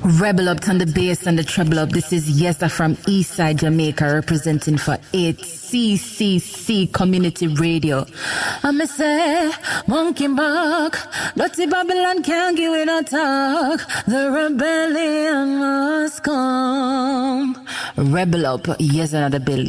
Rebel up on the bass and the treble up. This is Yesa from Eastside Jamaica representing for 8CCC Community Radio. I'ma say, monkey buck, dirty Babylon can't give it a talk. The rebellion must come. Rebel up, yes, another bill.